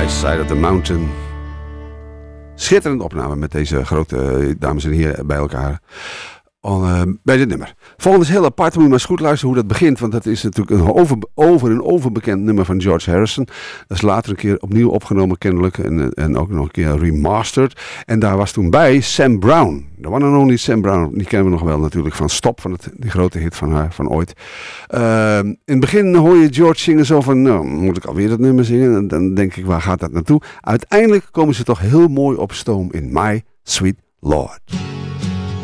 Side of the Mountain. Schitterende opname met deze grote dames en heren bij elkaar. Bij dit nummer. Volgende is heel apart, moet je maar eens goed luisteren hoe dat begint. Want dat is natuurlijk een overbekend nummer van George Harrison. Dat is later een keer opnieuw opgenomen kennelijk. En ook nog een keer remastered. En daar was toen bij Sam Brown. De one and only Sam Brown. Die kennen we nog wel natuurlijk van Stop. Van die grote hit van haar van ooit. In het begin hoor je George zingen zo van... Nou, moet ik alweer dat nummer zingen? En dan denk ik, waar gaat dat naartoe? Uiteindelijk komen ze toch heel mooi op stoom in My Sweet Lord.